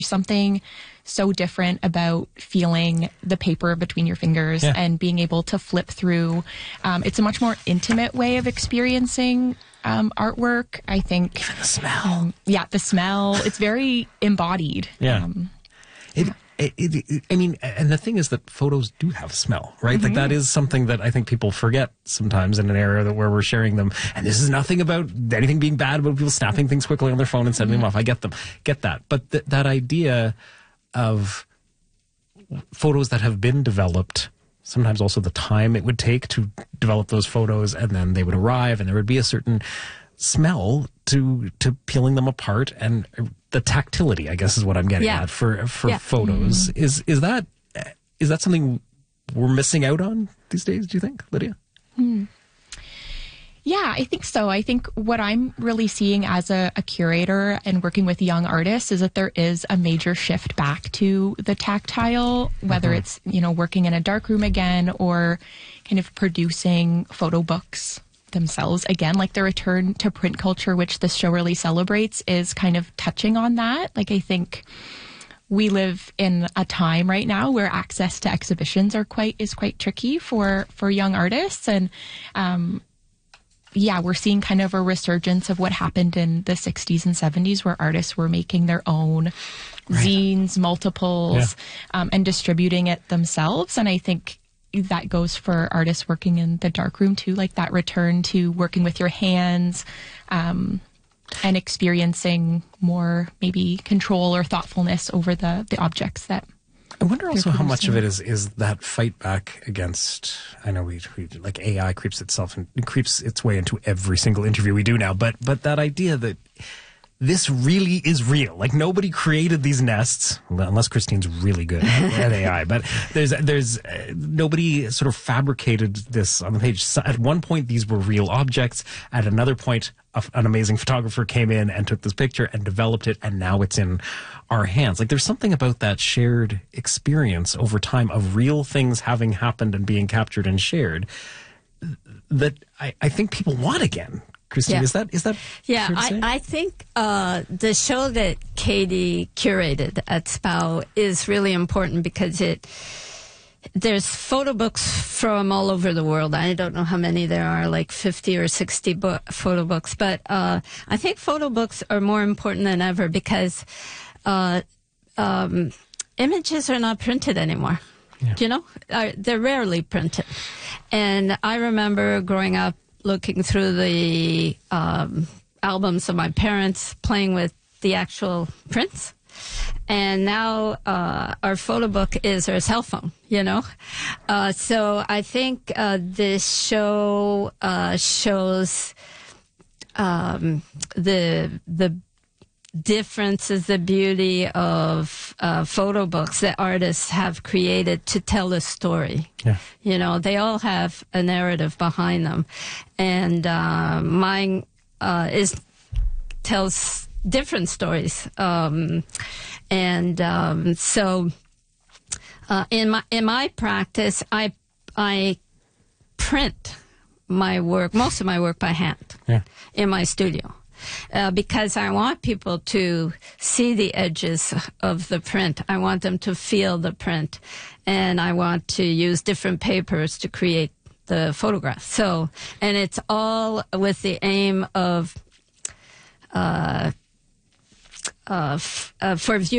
something so different about feeling the paper between your fingers and being able to flip through. It's a much more intimate way of experiencing artwork, I think. Even the smell. The smell. It's very embodied. Yeah. I mean, and the thing is that photos do have smell, right? Like that is something that I think people forget sometimes in an era where we're sharing them. And this is nothing about anything being bad about people snapping things quickly on their phone and sending them off. I get that. But that idea of photos that have been developed, sometimes also the time it would take to develop those photos, and then they would arrive and there would be a certain smell to peeling them apart, and the tactility, I guess, is what I'm getting at for photos. Is that something we're missing out on these days, do you think, Lydia? Yeah, I think so. I think what I'm really seeing as a curator and working with young artists is that there is a major shift back to the tactile, whether it's, working in a darkroom again or kind of producing photo books themselves again. Like the return to print culture, which this show really celebrates, is kind of touching on that. Like I think we live in a time right now where access to exhibitions is quite tricky for young artists, and we're seeing kind of a resurgence of what happened in the 60s and 70s, where artists were making their own zines, multiples, and distributing it themselves. And I think that goes for artists working in the darkroom too, like that return to working with your hands, and experiencing more maybe control or thoughtfulness over the objects that. I wonder also how much of it is that fight back against, I know we like AI creeps its way into every single interview we do now, but that idea that this really is real. Like nobody created these nests, unless Christine's really good at AI, but there's nobody sort of fabricated this on the page. So at one point, these were real objects. At another point, an amazing photographer came in and took this picture and developed it, and now it's in our hands. Like there's something about that shared experience over time of real things having happened and being captured and shared that I think people want again. Christine, is that yeah, fair to say? I think the show that Katie curated at SPOW is really important because there's photo books from all over the world. I don't know how many there are, like 50 or 60 photo books, but I think photo books are more important than ever because images are not printed anymore. They're rarely printed. And I remember growing up looking through the albums of my parents, playing with the actual prints. And now our photo book is our cell phone, So I think this show shows the differences, the beauty of photo books that artists have created to tell a story. Yeah. They all have a narrative behind them. And mine tells different stories. So in my practice, I print my work, most of my work by hand in my studio. Because I want people to see the edges of the print. I want them to feel the print. And I want to use different papers to create the photograph. And it's all with the aim of for viewers